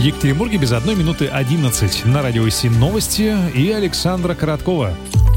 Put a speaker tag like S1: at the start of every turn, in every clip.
S1: Екатеринбурге без 1 минуты 11. На радио СИ новости и Александра Короткова.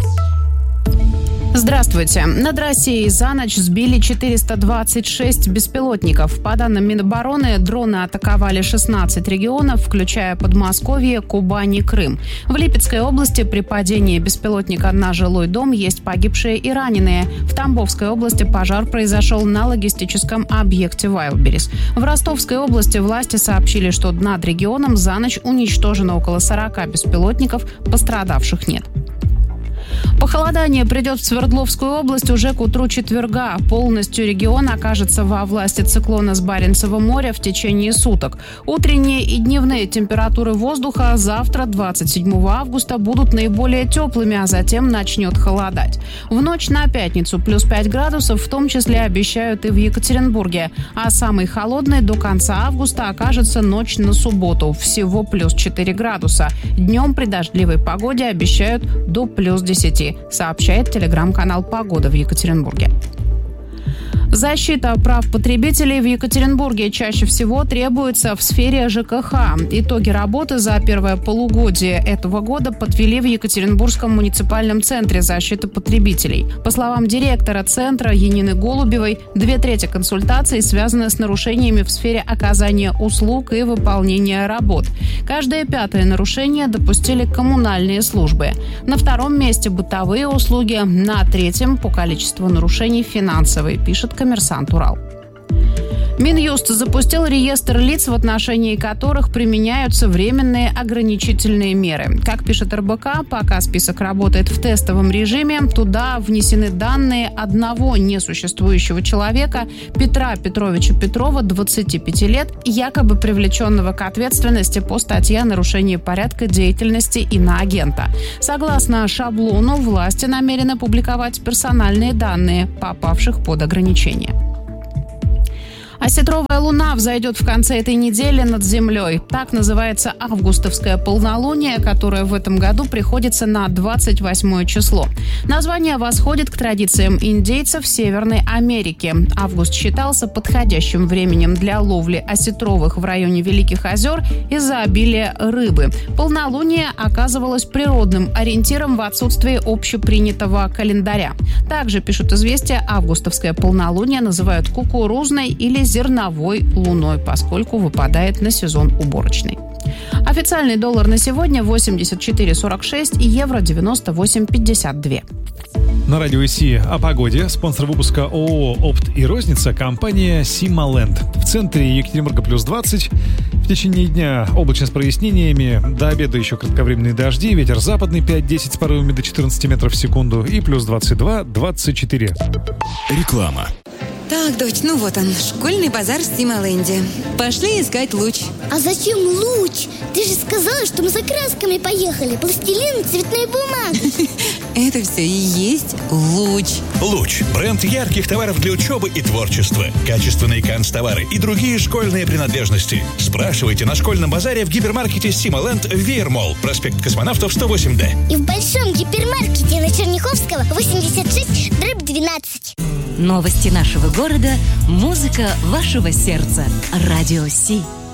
S2: Здравствуйте. Над Россией за ночь сбили 426 беспилотников. По данным Минобороны, дроны атаковали 16 регионов, включая Подмосковье, Кубань и Крым. В Липецкой области при падении беспилотника на жилой дом есть погибшие и раненые. В Тамбовской области пожар произошел на логистическом объекте Wildberries. В Ростовской области власти сообщили, что над регионом за ночь уничтожено около 40 беспилотников, пострадавших нет. Похолодание придет в Свердловскую область уже к утру четверга. Полностью регион окажется во власти циклона с Баренцева моря в течение суток. Утренние и дневные температуры воздуха завтра, 27 августа, будут наиболее теплыми, а затем начнет холодать. В ночь на пятницу плюс 5 градусов, в том числе обещают и в Екатеринбурге. А самый холодный до конца августа окажется ночь на субботу. Всего плюс 4 градуса. Днем при дождливой погоде обещают до плюс 10, сообщает телеграм-канал «Погода» в Екатеринбурге. Защита прав потребителей в Екатеринбурге чаще всего требуется в сфере ЖКХ. Итоги работы за первое полугодие этого года подвели в Екатеринбургском муниципальном центре защиты потребителей. По словам директора центра Янины Голубевой, 2/3 консультаций связаны с нарушениями в сфере оказания услуг и выполнения работ. Каждое 5-е нарушение допустили коммунальные службы. На 2-м месте бытовые услуги, на 3-м по количеству нарушений финансовые, пишет «Коммерсант Урал». Минюст запустил реестр лиц, в отношении которых применяются временные ограничительные меры. Как пишет РБК, пока список работает в тестовом режиме, туда внесены данные одного несуществующего человека, Петра Петровича Петрова, 25 лет, якобы привлеченного к ответственности по статье о нарушении порядка деятельности иноагента. Согласно шаблону, власти намерены публиковать персональные данные, попавших под ограничения. Осетровая луна взойдет в конце этой недели над землей. Так называется августовское полнолуние, которое в этом году приходится на 28 число. Название восходит к традициям индейцев Северной Америки. Август считался подходящим временем для ловли осетровых в районе Великих озер из-за обилия рыбы. Полнолуние оказывалось природным ориентиром в отсутствии общепринятого календаря. Также, пишут «Известия», августовское полнолуние называют кукурузной или зерновой луной, поскольку выпадает на сезон уборочный. Официальный доллар на сегодня 84,46 и евро 98,52.
S1: На радио СИ о погоде. Спонсор выпуска ООО «Опт и розница» компания «Сималенд». В центре Екатеринбурга плюс 20. В течение дня облачно с прояснениями. До обеда еще кратковременные дожди. Ветер западный 5-10 с порывами до 14 метров в секунду. И плюс 22-24.
S3: Реклама.
S4: Так, дочь, ну вот он, школьный базар в Сималенде. Пошли искать луч.
S5: А зачем луч? Ты же сказала, что мы за красками поехали. Пластилин, цветная бумага.
S4: Это все и есть луч.
S3: Луч – бренд ярких товаров для учебы и творчества. Качественные канцтовары и другие школьные принадлежности. Спрашивайте на школьном базаре в гипермаркете Сималенд Веермолл, проспект Космонавтов, 108-Д.
S5: И в большом гипермаркете на Черняховского 86/12.
S6: Новости нашего города, музыка вашего сердца. Радио СИ.